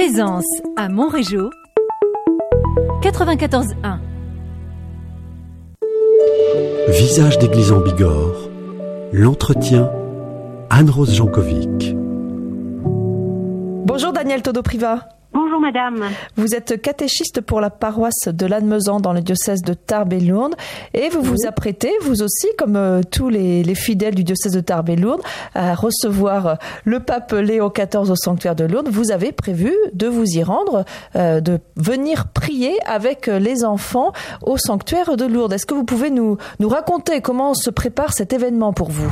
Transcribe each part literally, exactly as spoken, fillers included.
Présence à Montrégeau, quatre-vingt-quatorze un. Visage d'église en Bigorre, l'entretien, Anne-Rose Jankovic. Bonjour Danielle Todo-Privat. Bonjour madame. Vous êtes catéchiste pour la paroisse de Lannemezan dans le diocèse de Tarbes et Lourdes et vous vous apprêtez, vous aussi, comme euh, tous les, les fidèles du diocèse de Tarbes et Lourdes, à recevoir euh, le pape Léon quatorze au sanctuaire de Lourdes. Vous avez prévu de vous y rendre, euh, de venir prier avec les enfants au sanctuaire de Lourdes. Est-ce que vous pouvez nous, nous raconter comment se prépare cet événement pour vous ?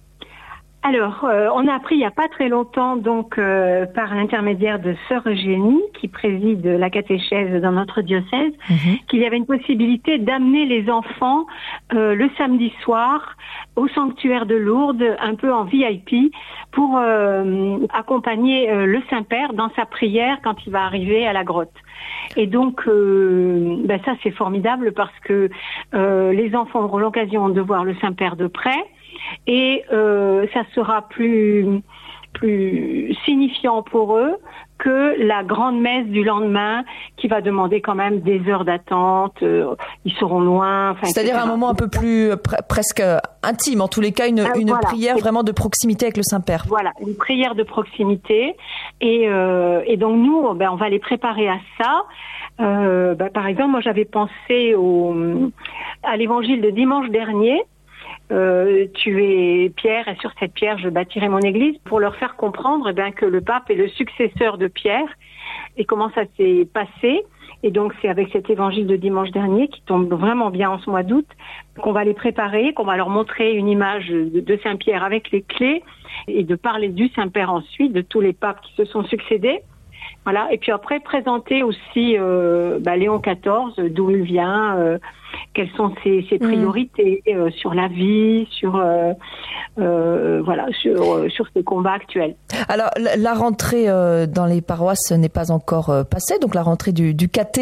Alors, euh, on a appris il n'y a pas très longtemps, donc euh, par l'intermédiaire de Sœur Eugénie, qui préside la catéchèse dans notre diocèse, mmh. qu'il y avait une possibilité d'amener les enfants euh, le samedi soir au sanctuaire de Lourdes, un peu en V I P, pour euh, accompagner euh, le Saint-Père dans sa prière quand il va arriver à la grotte. Et donc, euh, ben ça c'est formidable parce que euh, les enfants auront l'occasion de voir le Saint-Père de près. Et euh, ça sera plus plus signifiant pour eux que la grande messe du lendemain qui va demander quand même des heures d'attente, euh, ils seront loin. Enfin, c'est-à-dire et cetera. Un moment un peu plus pre- presque intime, en tous les cas une, euh, une voilà. prière vraiment de proximité avec le Saint-Père. Voilà, une prière de proximité. Et, euh, et donc nous, ben, on va les préparer à ça. Euh, ben, par exemple, moi j'avais pensé au, à l'évangile de dimanche dernier. Euh, tu es Pierre et sur cette pierre je bâtirai mon église, pour leur faire comprendre eh bien, que le pape est le successeur de Pierre et comment ça s'est passé. Et donc c'est avec cet évangile de dimanche dernier qui tombe vraiment bien en ce mois d'août qu'on va les préparer, qu'on va leur montrer une image de, de Saint-Pierre avec les clés et de parler du Saint-Père ensuite, de tous les papes qui se sont succédés. Voilà. Et puis après présenter aussi euh, bah, Léon quatorze, d'où il vient, euh, quelles sont ses, ses priorités mmh. euh, sur la vie, sur euh, euh, voilà, sur euh, sur ses combats actuels. Alors la rentrée euh, dans les paroisses n'est pas encore euh, passée, donc la rentrée du, du caté